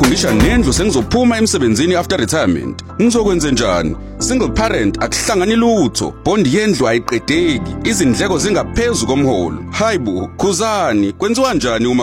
ngisha nendlu sengizophuma emsebenzini after retirement. Ngizokwenza njani? Single parent akuhlangani lutho. Bond yendlu ayiqedeki. Izindleko zingaphezulu komholo. Hayibo, khuzani, kwenziwa njani uma